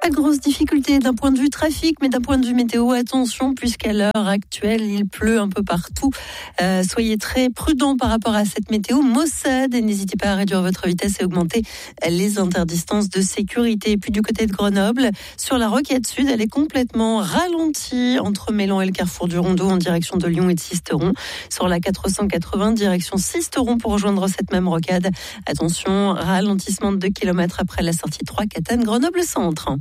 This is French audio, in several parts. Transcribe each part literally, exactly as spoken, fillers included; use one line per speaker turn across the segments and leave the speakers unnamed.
Pas de grosse difficulté d'un point de vue trafic, mais d'un point de vue météo, attention, puisqu'à l'heure actuelle, il pleut un peu partout. Euh, soyez très prudents par rapport à cette météo maussade et n'hésitez pas à réduire votre vitesse et augmenter les interdistances de sécurité. Et puis du côté de Grenoble, sur la rocade sud, elle est complètement ralentie entre Mélan et le carrefour du Rondeau en direction de Lyon et de Sisteron. Sur la quatre cent quatre-vingts, direction Sisteron pour rejoindre cette même rocade. Attention, ralentissement de deux kilomètres après la sortie trois Catane Grenoble Centre.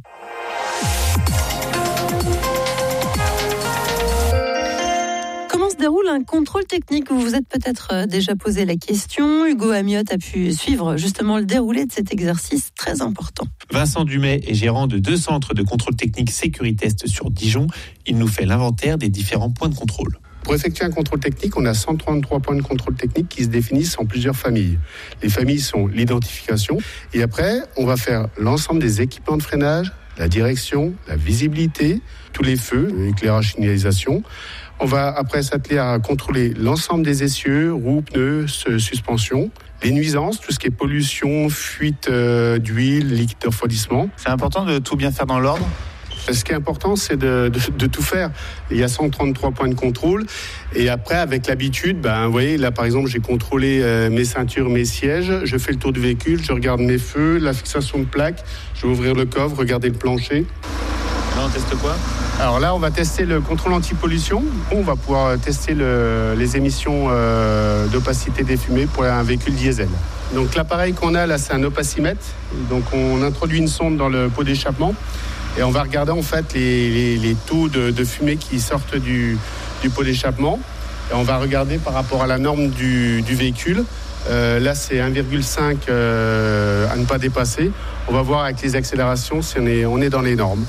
Comment se déroule un contrôle technique? Vous vous êtes peut-être déjà posé la question. Hugo Amiot a pu suivre justement le déroulé de cet exercice très important.
Vincent Dumais est gérant de deux centres de contrôle technique Sécuritest sur Dijon. Il nous fait l'inventaire des différents points de contrôle.
Pour effectuer un contrôle technique, on a cent trente-trois points de contrôle technique qui se définissent en plusieurs familles. Les familles sont l'identification et après, on va faire l'ensemble des équipements de freinage, la direction, la visibilité, tous les feux, éclairage, signalisation. On va après s'atteler à contrôler l'ensemble des essieux, roues, pneus, suspension. Les nuisances, tout ce qui est pollution, fuite euh, d'huile, liquide de refroidissement.
C'est important de tout bien faire dans l'ordre ?
Ce qui est important, c'est de, de, de tout faire. Il y a cent trente-trois points de contrôle. Et après, avec l'habitude, ben, vous voyez, là, par exemple, j'ai contrôlé euh, mes ceintures, mes sièges. Je fais le tour du véhicule, je regarde mes feux, la fixation de plaques. Je vais ouvrir le coffre, regarder le plancher.
Là, on teste quoi ?
Alors là, on va tester le contrôle anti-pollution. On va pouvoir tester le, les émissions euh, d'opacité des fumées pour un véhicule diesel. Donc l'appareil qu'on a là, c'est un opacimètre. Donc on introduit une sonde dans le pot d'échappement. Et on va regarder en fait les, les, les taux de, de fumée qui sortent du, du pot d'échappement. Et on va regarder par rapport à la norme du, du véhicule. Euh, là, c'est un virgule cinq euh, à ne pas dépasser. On va voir avec les accélérations si on est, on est dans les normes.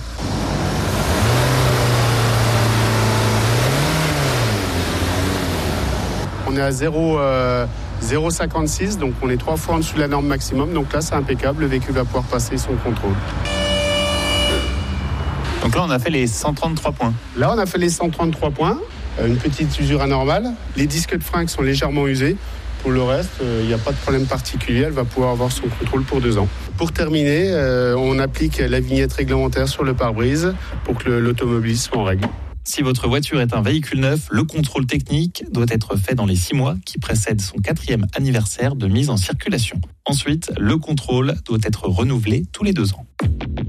On est à zéro virgule cinquante-six, donc on est trois fois en dessous de la norme maximum. Donc là, c'est impeccable. Le véhicule va pouvoir passer son contrôle.
Donc là, on a fait les cent trente-trois points.
Là, on a fait les cent trente-trois points. Une petite usure anormale. Les disques de frein qui sont légèrement usés. Pour le reste, il euh, n'y a pas de problème particulier. Elle va pouvoir avoir son contrôle pour deux ans. Pour terminer, euh, on applique la vignette réglementaire sur le pare-brise pour que le, l'automobiliste soit en règle.
Si votre voiture est un véhicule neuf, le contrôle technique doit être fait dans les six mois qui précèdent son quatrième anniversaire de mise en circulation. Ensuite, le contrôle doit être renouvelé tous les deux ans.